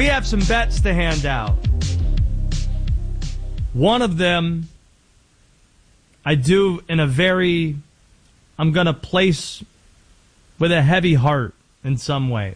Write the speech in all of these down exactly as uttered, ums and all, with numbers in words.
We have some bets to hand out. One of them I do in a very, I'm going to place with a heavy heart in some ways.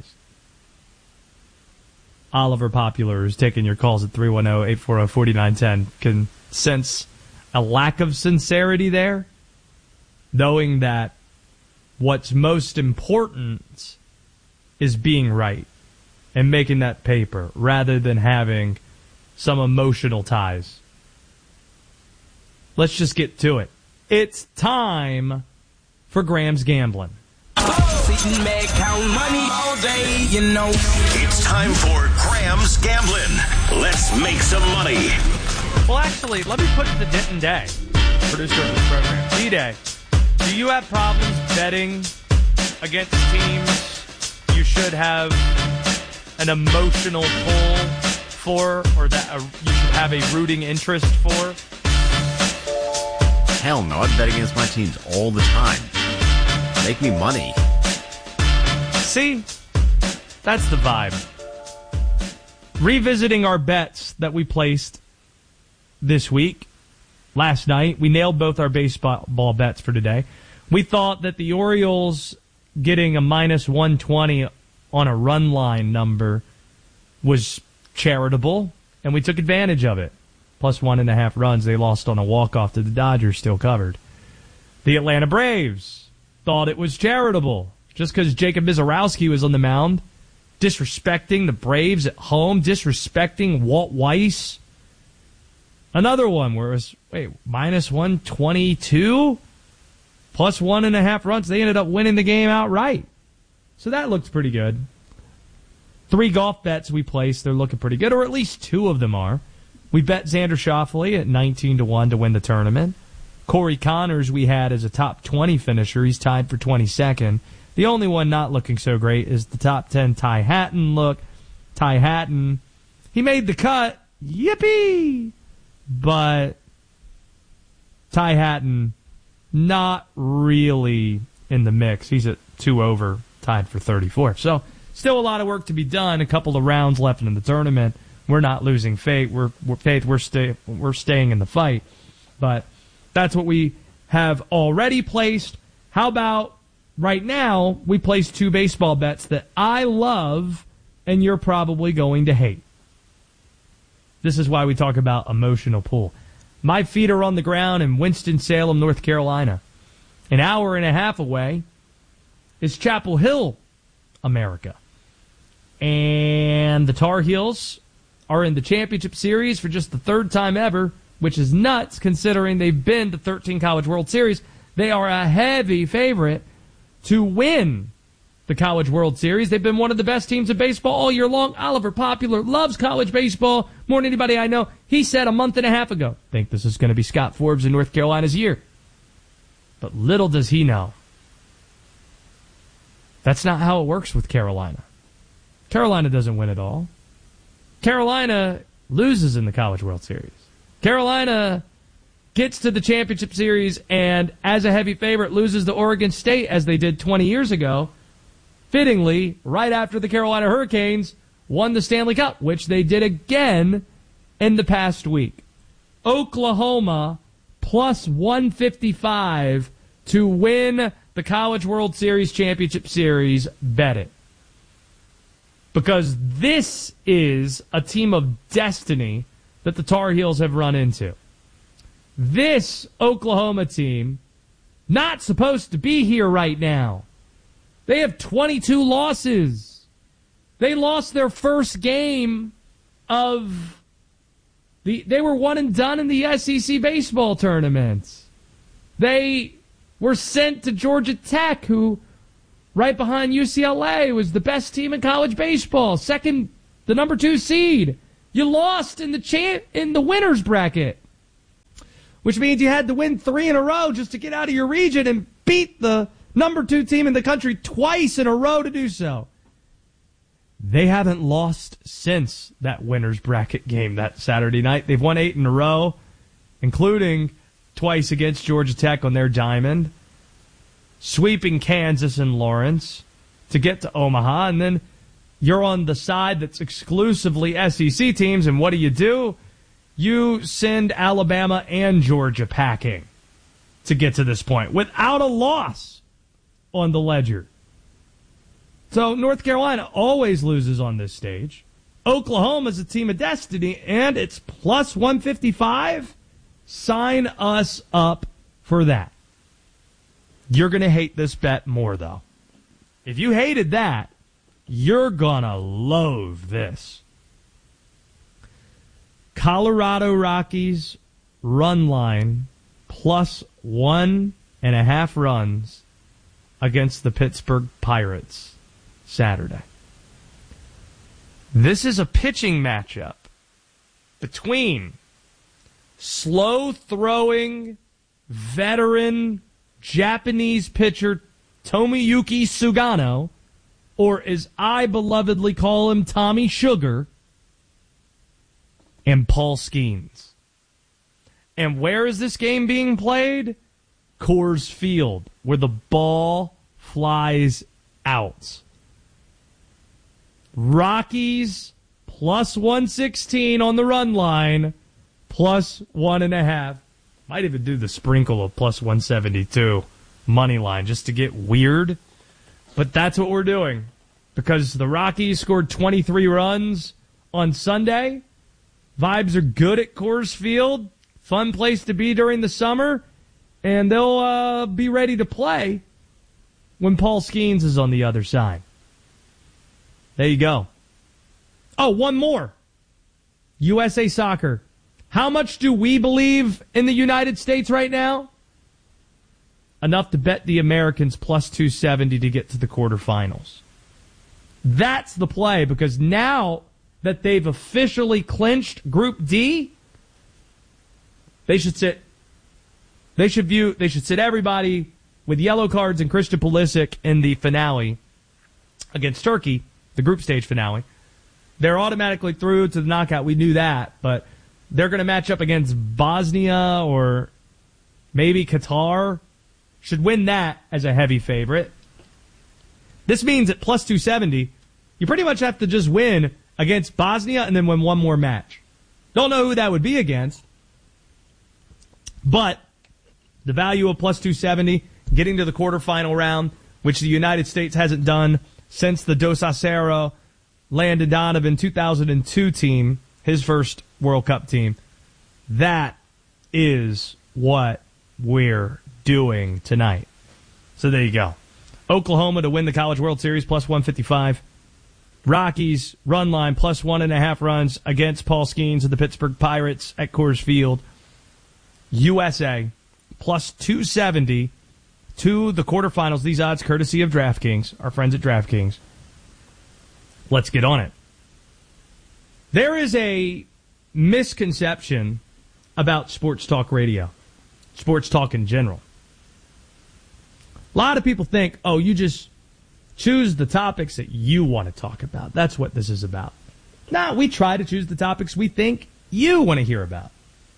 Oliver Popular is taking your calls at three one zero, eight four zero, four nine one zero. Can sense a lack of sincerity there, knowing that what's most important is being right and making that paper rather than having some emotional ties. Let's just get to it. It's time for Graham's Gambling. Sitting back, count money all day, you know. It's time for Graham's Gambling. Let's make some money. Well, actually, let me put it to Denton Day, producer of this program. D-Day, do you have problems betting against teams you should have an emotional pull for, or that uh, you should have a rooting interest for? Hell no, I bet against my teams all the time. Make me money. See? That's the vibe. Revisiting our bets that we placed this week, last night, we nailed both our baseball bets for today. We thought that the Orioles getting a minus one twenty on a run line number was charitable, and we took advantage of it. Plus one and a half runs. They lost on a walk-off to the Dodgers, still covered. The Atlanta Braves thought it was charitable just because Jacob Mizorowski was on the mound, disrespecting the Braves at home, disrespecting Walt Weiss. Another one where it was, wait, minus one twenty-two? Plus one and a half runs. They ended up winning the game outright. So that looked pretty good. Three golf bets we placed. They're looking pretty good, or at least two of them are. We bet Xander Schauffele at nineteen to one to win the tournament. Corey Connors we had as a top twenty finisher. He's tied for twenty-second. The only one not looking so great is the top ten Ty Hatton look. Ty Hatton, he made the cut. Yippee! But Ty Hatton, not really in the mix. He's at two over, tied for thirty-fourth. So still a lot of work to be done. A couple of rounds left in the tournament. We're not losing faith. We're, we're faith. We're stay. We're staying in the fight. But that's what we have already placed. How about right now? We placed two baseball bets that I love, and you're probably going to hate. This is why we talk about emotional pull. My feet are on the ground in Winston-Salem, North Carolina. An hour and a half away is Chapel Hill, America. And the Tar Heels are in the championship series for just the third time ever, which is nuts considering they've been to thirteen College World Series. They are a heavy favorite to win the College World Series. They've been one of the best teams in baseball all year long. Oliver Popular loves college baseball more than anybody I know. He said a month and a half ago, think this is going to be Scott Forbes in North Carolina's year. But little does he know, that's not how it works with Carolina. Carolina doesn't win it all. Carolina loses in the College World Series. Carolina gets to the championship series and, as a heavy favorite, loses to Oregon State as they did twenty years ago. Fittingly, right after the Carolina Hurricanes won the Stanley Cup, which they did again in the past week. Oklahoma plus one fifty-five to win the College World Series championship series. Bet it. Because this is a team of destiny that the Tar Heels have run into. This Oklahoma team, not supposed to be here right now. They have twenty-two losses. They lost their first game of the. They were one and done in the S E C baseball tournament. They were sent to Georgia Tech, who, right behind U C L A, was the best team in college baseball. Second, the number two seed. You lost in the champ in the winners bracket, which means you had to win three in a row just to get out of your region and beat the number two team in the country twice in a row to do so. They haven't lost since that winners bracket game that Saturday night. They've won eight in a row, including twice against Georgia Tech on their diamond, sweeping Kansas and Lawrence to get to Omaha, and then you're on the side that's exclusively S E C teams, and what do you do? You send Alabama and Georgia packing to get to this point without a loss on the ledger. So North Carolina always loses on this stage. Oklahoma's a team of destiny, and it's plus one fifty-five. Sign us up for that. You're going to hate this bet more, though. If you hated that, you're going to loathe this. Colorado Rockies run line plus one and a half runs against the Pittsburgh Pirates Saturday. This is a pitching matchup between slow-throwing, veteran Japanese pitcher Tomoyuki Sugano, or as I belovedly call him, Tommy Sugar, and Paul Skeens. And where is this game being played? Coors Field, where the ball flies out. Rockies plus one sixteen on the run line, plus one and a half. Might even do the sprinkle of plus one seventy-two money line just to get weird. But that's what we're doing, because the Rockies scored twenty-three runs on Sunday. Vibes are good at Coors Field. Fun place to be during the summer. And they'll uh, be ready to play when Paul Skeens is on the other side. There you go. Oh, one more. U S A Soccer. How much do we believe in the United States right now? Enough to bet the Americans plus two seventy to get to the quarterfinals. That's the play, because now that they've officially clinched Group D, they should sit they should view they should sit everybody with yellow cards and Christian Pulisic in the finale against Turkey, the group stage finale. They're automatically through to the knockout. We knew that, but they're going to match up against Bosnia or maybe Qatar. Should win that as a heavy favorite. This means at plus two seventy, you pretty much have to just win against Bosnia and then win one more match. Don't know who that would be against. But the value of plus two seventy, getting to the quarterfinal round, which the United States hasn't done since the Dos Acero Landon Donovan two thousand two team, his first World Cup team. That is what we're doing tonight. So there you go. Oklahoma to win the College World Series plus one fifty-five. Rockies run line plus one and a half runs against Paul Skeens of the Pittsburgh Pirates at Coors Field. U S A plus two seventy to the quarterfinals. These odds courtesy of DraftKings, our friends at DraftKings. Let's get on it. There is a misconception about sports talk radio, sports talk in general. A lot of people think, oh, you just choose the topics that you want to talk about. That's what this is about. No, we try to choose the topics we think you want to hear about.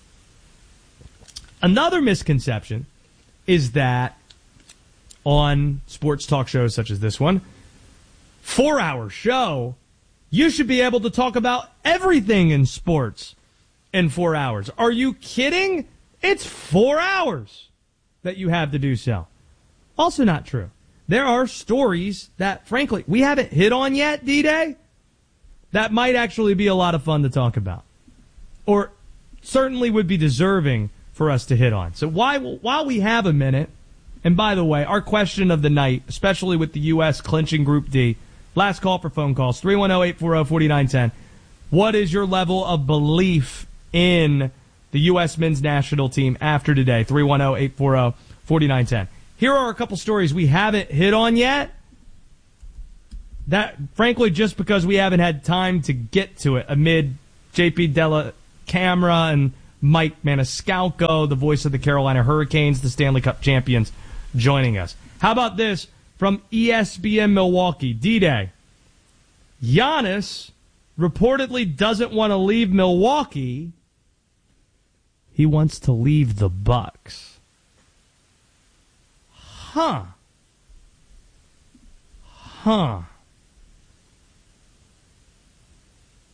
Another misconception is that on sports talk shows such as this one, four-hour show, you should be able to talk about everything in sports in four hours. Are you kidding? It's four hours that you have to do so. Also not true. There are stories that, frankly, we haven't hit on yet, D-Day, that might actually be a lot of fun to talk about. Or certainly would be deserving for us to hit on. So why, while we have a minute, and by the way, our question of the night, especially with the U S clinching Group D, last call for phone calls, three one zero, eight four zero, four nine one zero. What is your level of belief in the U S men's national team after today? three one zero, eight four zero, four nine one zero. Here are a couple stories we haven't hit on yet. That, frankly, just because we haven't had time to get to it amid J P Della Camera and Mike Maniscalco, the voice of the Carolina Hurricanes, the Stanley Cup champions, joining us. How about this from E S P N Milwaukee? D-Day. Giannis reportedly doesn't want to leave Milwaukee. He wants to leave the Bucks. Huh. Huh.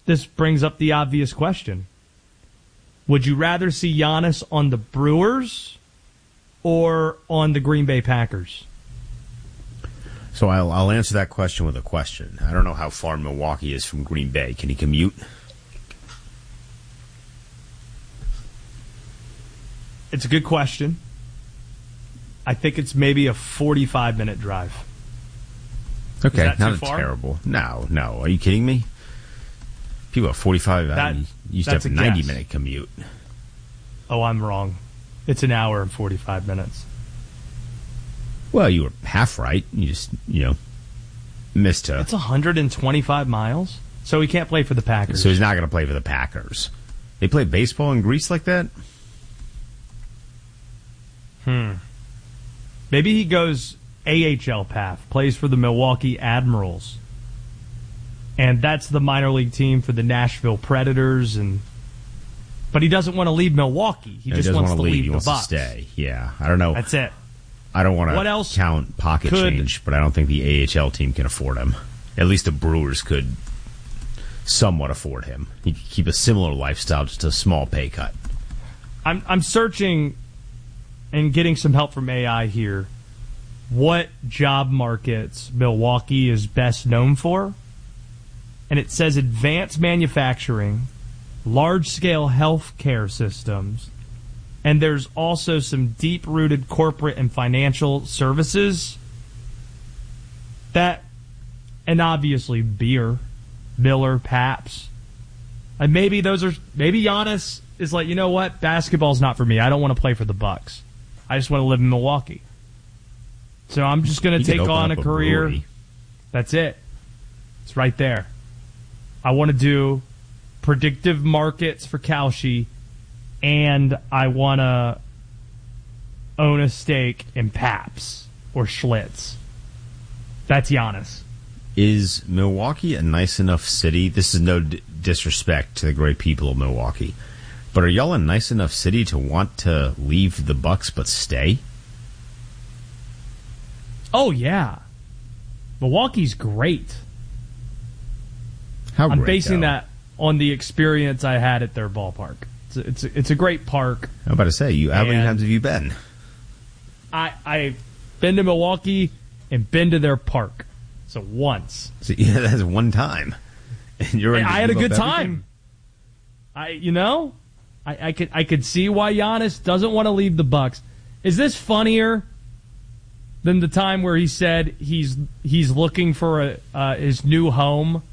this brings up the obvious question. Would you rather see Giannis on the Brewers or on the Green Bay Packers? So I'll, I'll answer that question with a question. I don't know how far Milwaukee is from Green Bay. Can he commute? It's a good question. I think it's maybe a forty-five minute drive. Okay, that not too far? terrible. No, no. Are you kidding me? People have forty-five. That- I mean, you used to that's have a a ninety guess. minute commute. Oh, I'm wrong. It's an hour and forty-five minutes. Well, you were half right. You just, you know, missed a. It's one hundred twenty-five miles. So he can't play for the Packers. So he's not going to play for the Packers. They play baseball in Greece like that? Hmm. Maybe he goes A H L path, plays for the Milwaukee Admirals. And that's the minor league team for the Nashville Predators. And But he doesn't want to leave Milwaukee. He No, just doesn't wants want to leave. leave He the wants Bucks. to stay. Yeah, I don't know. That's it. I don't want What to else count pocket could- change, but I don't think the A H L team can afford him. At least the Brewers could somewhat afford him. He could keep a similar lifestyle, just a small pay cut. I'm I'm searching and getting some help from A I here. What job markets Milwaukee is best known for? And it says advanced manufacturing, large-scale healthcare systems, and there's also some deep-rooted corporate and financial services. That, and obviously beer, Miller, Pabst. And maybe those are, maybe Giannis is like, you know what, basketball's not for me. I don't want to play for the Bucks. I just want to live in Milwaukee. So I'm just going He to could take open on a up a career. brewery. That's it. It's right there. I want to do predictive markets for Kalshi, and I want to own a stake in Pabst or Schlitz. That's Giannis. Is Milwaukee a nice enough city? This is no d- disrespect to the great people of Milwaukee, but are y'all a nice enough city to want to leave the Bucks but stay? Oh, yeah. Milwaukee's great. How I'm great, basing though? that on the experience I had at their ballpark. It's a, it's a, it's a great park. I'm about to say, you. How many And- times have you been? I I've been to Milwaukee and been to their park. So once. So, yeah, that's one time. And you're ready to I had a give good up time. everything? I you know, I, I could I could see why Giannis doesn't want to leave the Bucks. Is this funnier than the time where he said he's he's looking for a uh, his new home?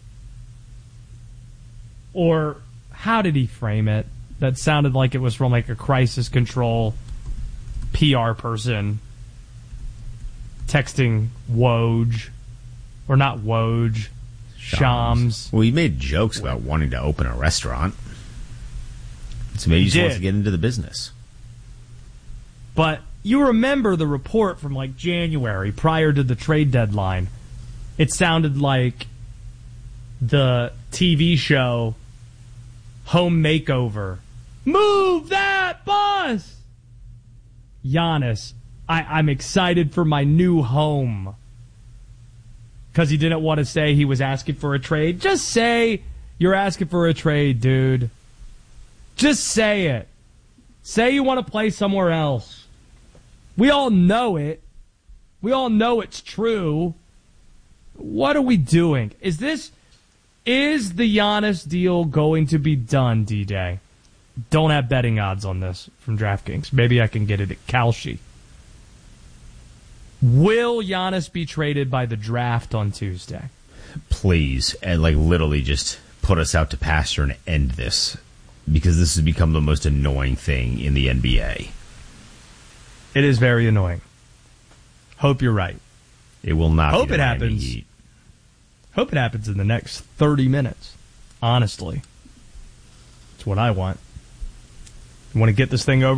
Or how did he frame it? That sounded like it was from like a crisis control P R person texting Woj, or not Woj, Shams. Well, he made jokes about wanting to open a restaurant. So maybe he He just wants did. to get into the business. But you remember the report from like January prior to the trade deadline. It sounded like the T V show Home Makeover. Move that bus! Giannis, I, I'm excited for my new home. Because he didn't want to say he was asking for a trade. Just say you're asking for a trade, dude. Just say it. Say you want to play somewhere else. We all know it. We all know it's true. What are we doing? Is this... Is the Giannis deal going to be done, D-Day? Don't have betting odds on this from DraftKings. Maybe I can get it at Kalshi. Will Giannis be traded by the draft on Tuesday? Please, and like literally just put us out to pasture and end this, because this has become the most annoying thing in the N B A. It is very annoying. Hope you're right. It will not Hope be the it Miami happens. Heat. Hope it happens in the next thirty minutes. Honestly. That's what I want. You want to get this thing over